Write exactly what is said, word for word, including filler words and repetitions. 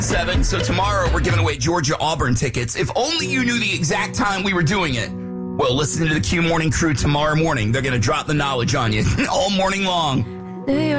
Seven. So tomorrow we're giving away Georgia Auburn tickets. If only you knew the exact time we were doing it. Well, listen to the Q Morning Crew tomorrow morning. They're going to drop the knowledge on you all morning long.